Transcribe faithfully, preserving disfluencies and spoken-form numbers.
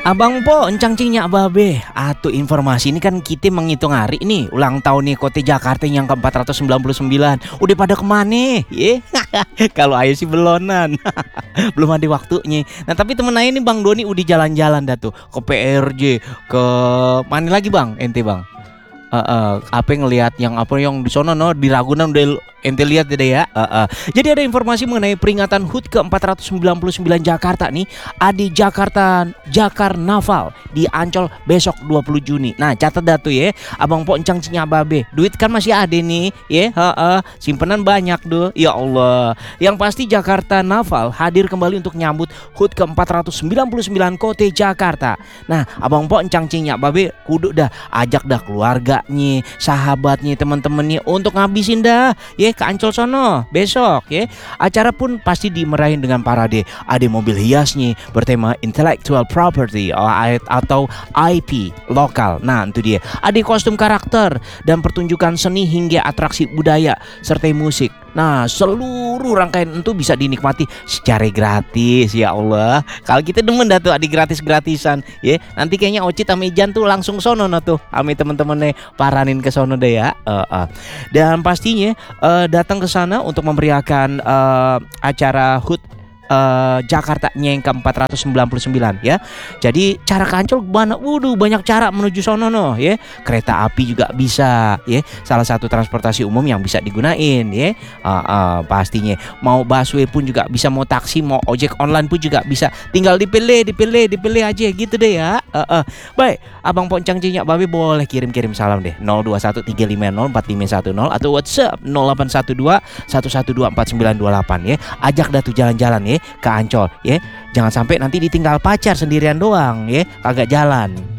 Abang po, encang cinyak babe. Atuh informasi ini kan kita menghitung hari nih ulang tahun nih Kota Jakarta yang ke empat ratus sembilan puluh sembilan. Udah pada kemana? Ye? Kalau ayo sih belonan. Belum ada waktunya. Nah, tapi temen aja nih Bang Doni udah jalan-jalan dah tuh ke P R J, ke mana lagi Bang? Ente Bang. Uh, uh, apa ngelihat yang apa yang di sono no di Ragunan udah ente lihat deh ya. Uh, uh. Jadi ada informasi mengenai peringatan H U T ke empat ratus sembilan puluh sembilan Jakarta nih, Adi Jakarta Jakarnaval di Ancol besok dua puluh Juni. Nah, catat dah tuh ya. Abang po encang cinya babe. Duit kan masih ada nih, ya. Uh, uh. Simpenan banyak tuh. Ya Allah. Yang pasti Jakarta Naval hadir kembali untuk nyambut H U T ke empat ratus sembilan puluh sembilan Kota Jakarta. Nah, abang po encang cinya babe kudu dah ajak dah keluarga nya, sahabatnya, teman-temannya untuk ngabisin dah ya ke Ancol sono besok ya. Acara pun pasti dimerahin dengan parade. Ada mobil hiasnya bertema intellectual property atau I P lokal. Nah, itu dia. Ada kostum karakter dan pertunjukan seni hingga atraksi budaya serta musik. Nah, seluruh rangkaian itu bisa dinikmati secara gratis ya Allah. Kalau kita demen dah tuh ada gratis-gratisan ya. Nanti kayaknya Ocit sama Ijan tuh langsung sono no tuh ame temen-temennya paranin ke sono deh ya. Uh, uh. Dan pastinya uh, datang ke sana untuk memeriahkan uh, acara H U T Uh, Jakarta yang ke empat ratus sembilan puluh sembilan ya. Jadi cara ke Ancol banyak, waduh banyak cara menuju sono no ya. Kereta api juga bisa ya. Salah satu transportasi umum yang bisa digunain ya. Uh, uh, pastinya mau busway pun juga bisa, mau taksi, mau ojek online pun juga bisa. Tinggal dipilih, dipilih, dipilih aja gitu deh ya. Uh, uh. Baik, abang poncang cinyak babe boleh kirim-kirim salam deh nol dua satu tiga lima nol empat lima satu nol atau WhatsApp nol delapan satu dua satu satu dua empat sembilan dua delapan ya. Ajak dah tuh jalan-jalan ya ke Ancol ya. Jangan sampai nanti ditinggal pacar sendirian doang ya, kagak jalan.